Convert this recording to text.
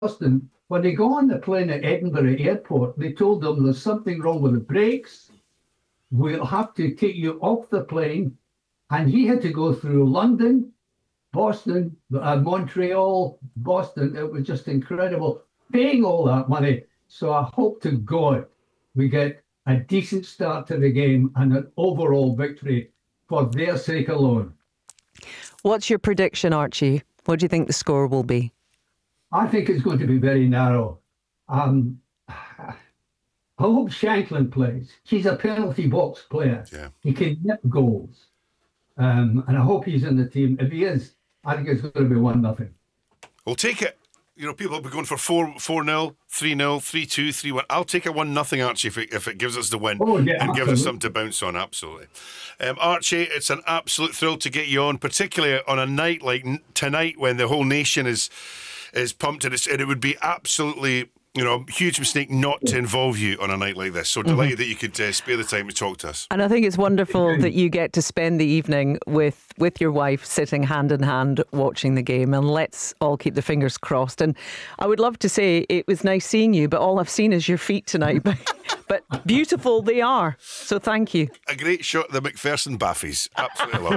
Boston, when they go on the plane at Edinburgh Airport, they told them there's something wrong with the brakes. We'll have to take you off the plane. And he had to go through London, Boston, Montreal, Boston. It was just incredible, paying all that money. So I hope to God we get a decent start to the game and an overall victory for their sake alone. What's your prediction, Archie? What do you think the score will be? I think it's going to be very narrow. I hope Shanklin plays. He's a penalty box player. Yeah. He can nip goals. And I hope he's in the team. If he is, I think it's going to be 1-0. We'll take it. You know, people will be going for 4-0, 3-0, 3-2, 3-1. I'll take a 1-0, Archie, if it gives us the win and gives us something to bounce on. Absolutely. Archie, it's an absolute thrill to get you on, particularly on a night like tonight when the whole nation is pumped, and it would be absolutely, a huge mistake not to involve you on a night like this. So delighted that you could spare the time to talk to us. And I think it's wonderful that you get to spend the evening with your wife, sitting hand in hand watching the game, and let's all keep the fingers crossed. And I would love to say it was nice seeing you, but all I've seen is your feet tonight. But beautiful they are. So thank you. A great shot of the McPherson Baffies. Absolutely love it.